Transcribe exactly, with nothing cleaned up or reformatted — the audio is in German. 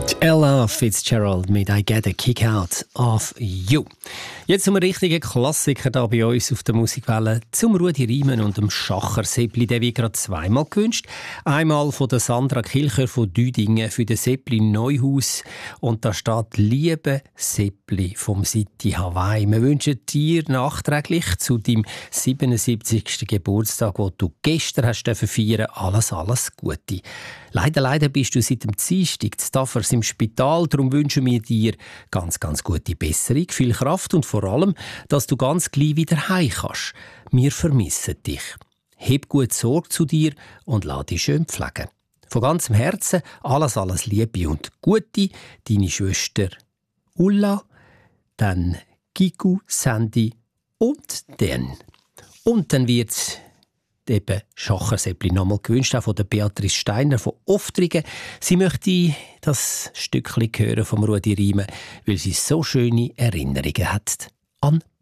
Ella Fitzgerald mit «I Get a Kick Out of You». Jetzt zum richtigen Klassiker hier bei uns auf der Musikwelle, zum Rudi Riemann und dem Schacher Seppli. Der wird gerade zweimal gewünscht. Einmal von der Sandra Kilcher von Düdingen für den Seppli Neuhaus. Und da steht «Liebe Seppli vom City Hawaii». Wir wünschen dir nachträglich zu deinem siebenundsiebzigsten Geburtstag, den du gestern hast feiern, alles, alles Gute. Leider, leider bist du seit dem Dienstag zu Tafers im Spital. Darum wünschen wir dir ganz, ganz gute Besserung, viel Kraft und vor allem, dass du ganz gleich wieder heim kannst. Wir vermissen dich. Heb gut Sorge zu dir und lass dich schön pflegen. Von ganzem Herzen alles, alles Liebe und Gute. Deine Schwester Ulla, dann Kiku, Sandy und Dan. Und dann wird's eben Schacher-Seppli nochmal gewünscht, auch von der Beatrice Steiner von Oftrigen. Sie möchte das Stückchen hören vom Rudi Riemann, weil sie so schöne Erinnerungen hat an